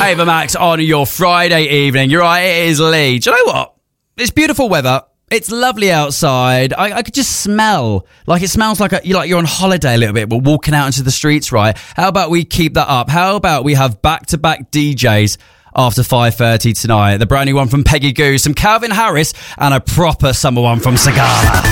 Ava Max on your Friday evening. You're right, it is Lee. Do you know what? It's beautiful weather. It's lovely outside. I could just smell, like it smells like you're on holiday a little bit, but walking out into the streets, right? How about we keep that up? How about we have back-to-back DJs after 5:30 tonight? The brand new one from Peggy Goo, some Calvin Harris, and a proper summer one from Sagala.